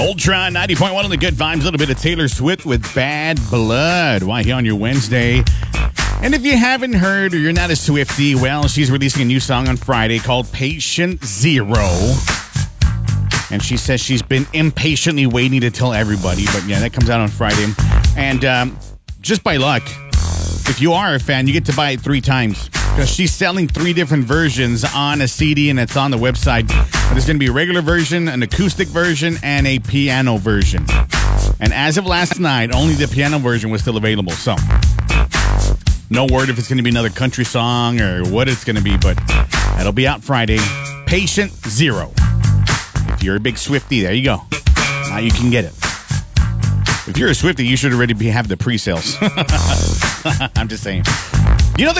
Ultra 90.1 on the good vibes. A little bit of Taylor Swift with Bad Blood. Why here on your Wednesday? And if you haven't heard or you're not a Swiftie, well, she's releasing a new song on Friday called Patient Zero. And she says she's been impatiently waiting to tell everybody. But yeah, that comes out on Friday. And just by luck, if you are a fan, you get to buy it 3 times. Because she's selling 3 different versions on a CD, and it's on the website. But there's going to be a regular version, an acoustic version, and a piano version. And as of last night, only the piano version was still available. So, no word if it's going to be another country song or what it's going to be, but that'll be out Friday. Patient Zero. If you're a big Swiftie, there you go. Now you can get it. If you're a Swiftie, you should already have the pre-sales. I'm just saying.